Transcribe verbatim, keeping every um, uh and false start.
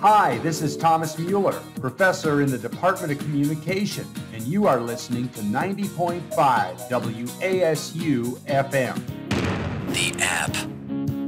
Hi, this is Thomas Mueller, professor in the Department of Communication, and you are listening to ninety point five W A S U F M. The app